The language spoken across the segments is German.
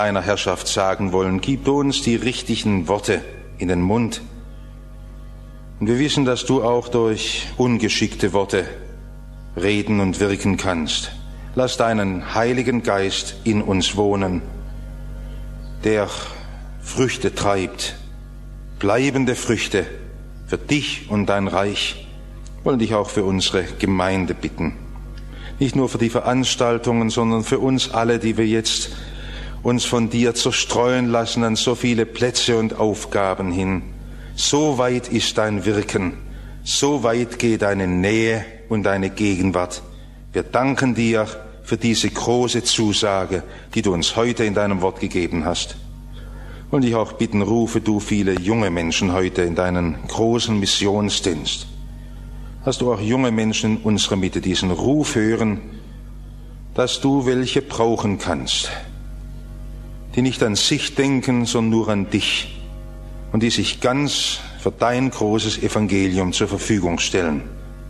deiner Herrschaft sagen wollen. Gib du uns die richtigen Worte in den Mund. Und wir wissen, dass du auch durch ungeschickte Worte reden und wirken kannst. Lass deinen Heiligen Geist in uns wohnen, der Früchte treibt, bleibende Früchte für dich und dein Reich. Wir wollen dich auch für unsere Gemeinde bitten. Nicht nur für die Veranstaltungen, sondern für uns alle, die wir jetzt uns von dir zerstreuen lassen an so viele Plätze und Aufgaben hin. So weit ist dein Wirken, so weit geht deine Nähe und deine Gegenwart. Wir danken dir für diese große Zusage, die du uns heute in deinem Wort gegeben hast. Und ich auch bitten, rufe du viele junge Menschen heute in deinen großen Missionsdienst. Dass du auch junge Menschen in unserer Mitte diesen Ruf hören, dass du welche brauchen kannst, die nicht an sich denken, sondern nur an dich und die sich ganz für dein großes Evangelium zur Verfügung stellen.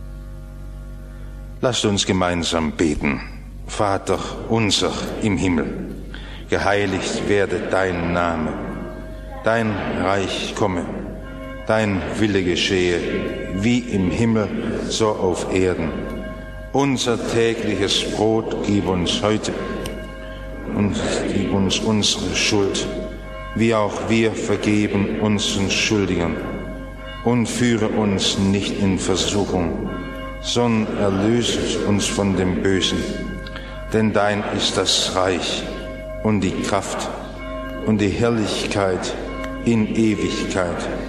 Lasst uns gemeinsam beten. Vater unser im Himmel, geheiligt werde dein Name, dein Reich komme, dein Wille geschehe, wie im Himmel, so auf Erden. Unser tägliches Brot gib uns heute und gib uns unsere Schuld, wie auch wir vergeben unseren Schuldigern. Und führe uns nicht in Versuchung, sondern erlöse uns von dem Bösen. Denn dein ist das Reich und die Kraft und die Herrlichkeit in Ewigkeit.